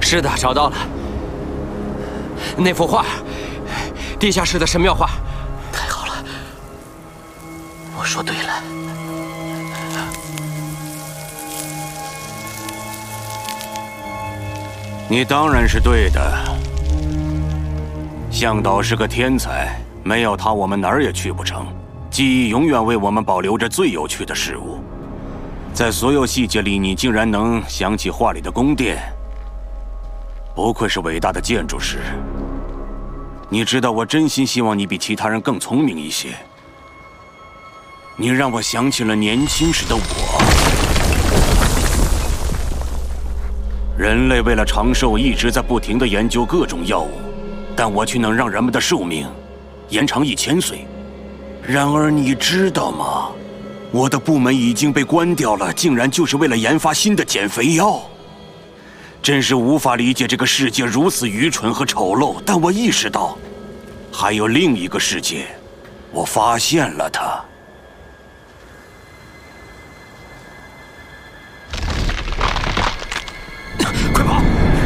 是的，找到了。那幅画，地下室的神庙画。 太好了，我说对了。 你当然是对的。向导是个天才，没有他，我们哪儿也去不成。记忆永远为我们保留着最有趣的事物。在所有细节里，你竟然能想起画里的宫殿，不愧是伟大的建筑师。你知道，我真心希望你比其他人更聪明一些。你让我想起了年轻时的我。人类为了长寿，一直在不停地研究各种药物，但我却能让人们的寿命延长1000岁。然而，你知道吗？我的部门已经被关掉了，竟然就是为了研发新的减肥药。真是无法理解这个世界如此愚蠢和丑陋。但我意识到，还有另一个世界，我发现了它。快跑！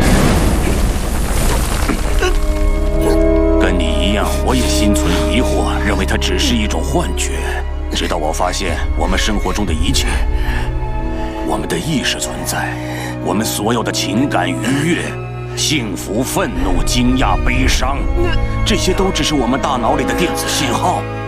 跟你一样，我也心存疑惑，认为它只是一种幻觉。直到我发现，我们生活中的一切，我们的意识存在，我们所有的情感愉悦、幸福、愤怒、惊讶、悲伤，这些都只是我们大脑里的电子信号。